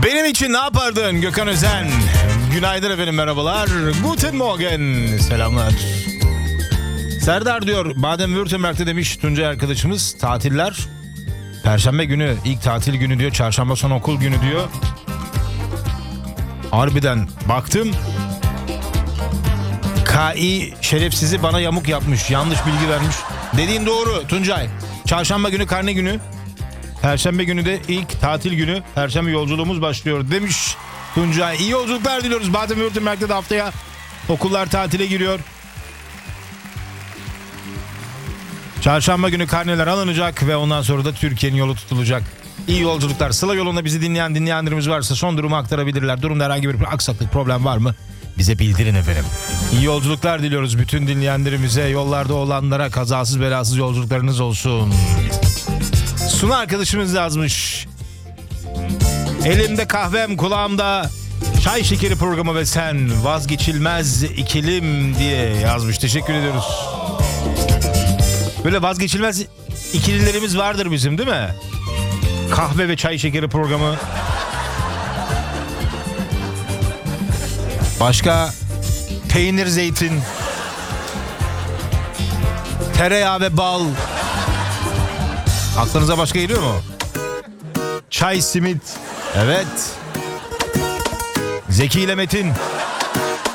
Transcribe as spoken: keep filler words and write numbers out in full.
Benim için ne yapardın Gökhan Özen? Günaydın efendim, merhabalar. Guten Morgen, selamlar. Serdar diyor, Baden-Württemberg'de demiş Tuncay arkadaşımız, tatiller. Perşembe günü ilk tatil günü diyor, çarşamba son okul günü diyor. Harbiden baktım. K İ şerefsizi bana yamuk yapmış, yanlış bilgi vermiş. Dediğin doğru Tuncay. Çarşamba günü karne günü. Perşembe günü de ilk tatil günü. Perşembe yolculuğumuz başlıyor demiş Tuncay. İyi yolculuklar diliyoruz. Baden-Württemberg'de de haftaya okullar tatile giriyor. Çarşamba günü karneler alınacak ve ondan sonra da Türkiye'nin yolu tutulacak. İyi yolculuklar. Sıla yolunda bizi dinleyen dinleyenlerimiz varsa son durumu aktarabilirler. Durumda herhangi bir aksaklık, problem var mı? Bize bildirin efendim. İyi yolculuklar diliyoruz bütün dinleyenlerimize. Yollarda olanlara kazasız belasız yolculuklarınız olsun. Suna arkadaşımız yazmış. Elimde kahvem, kulağımda çay şekeri programı ve sen vazgeçilmez ikilim diye yazmış. Teşekkür ediyoruz. Böyle vazgeçilmez ikililerimiz vardır bizim, değil mi? Kahve ve çay şekeri programı. Başka peynir, zeytin, tereyağı ve bal. Aklınıza başka geliyor mu? Çay, simit. Evet. Zeki ile Metin.